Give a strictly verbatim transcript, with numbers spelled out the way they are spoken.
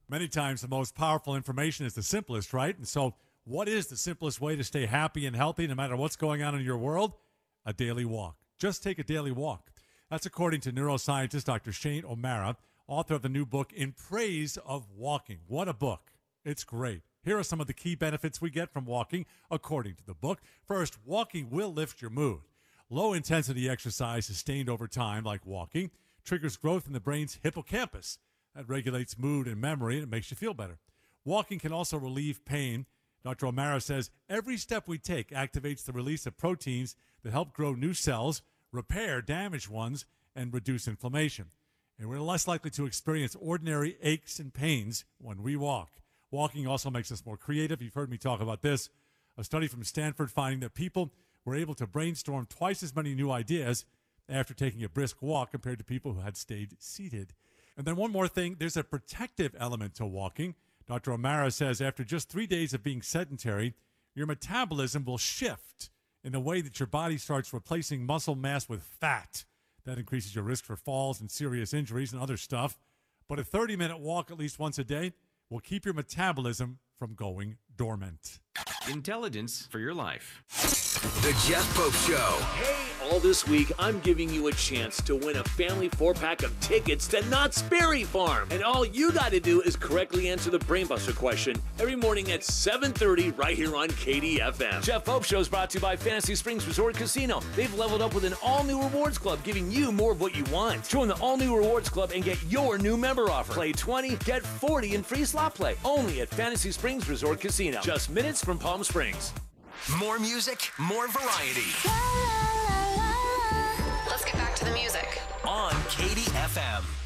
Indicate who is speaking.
Speaker 1: Many times the most powerful information is the simplest, right? And so, what is the simplest way to stay happy and healthy no matter what's going on in your world? A daily walk. Just take a daily walk. That's according to neuroscientist Doctor Shane O'Mara, author of the new book, In Praise of Walking. What a book. It's great. Here are some of the key benefits we get from walking, according to the book. First, walking will lift your mood. Low-intensity exercise sustained over time, like walking, triggers growth in the brain's hippocampus. That regulates mood and memory, and it makes you feel better. Walking can also relieve pain. Doctor O'Mara says every step we take activates the release of proteins that help grow new cells, repair damaged ones, and reduce inflammation. And we're less likely to experience ordinary aches and pains when we walk. Walking also makes us more creative. You've heard me talk about this. A study from Stanford finding that people were able to brainstorm twice as many new ideas after taking a brisk walk compared to people who had stayed seated. And then one more thing, there's a protective element to walking. Doctor O'Mara says after just three days of being sedentary, your metabolism will shift in a way that your body starts replacing muscle mass with fat. That increases your risk for falls and serious injuries and other stuff. But a thirty-minute walk at least once a day will keep your metabolism from going dormant.
Speaker 2: Intelligence for your life.
Speaker 3: The Jeff Pope Show.
Speaker 4: Hey, all this week, I'm giving you a chance to win a family four-pack of tickets to Knott's Berry Farm. And all you got to do is correctly answer the Brainbuster question every morning at seven thirty right here on K D F M. Jeff Pope Show is brought to you by Fantasy Springs Resort Casino. They've leveled up with an all-new rewards club, giving you more of what you want. Join the all-new rewards club and get your new member offer. Play twenty, get forty in free slot play. Only at Fantasy Springs Resort Casino. Just minutes from Palm Springs.
Speaker 3: More music, more variety.
Speaker 5: Let's get back to the music.
Speaker 3: On K D F M.